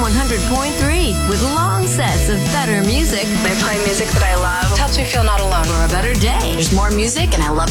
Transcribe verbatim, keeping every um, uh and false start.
one hundred point three with long sets of better music They play music that I love. It helps me feel not alone. for a better day. There's more music, and I love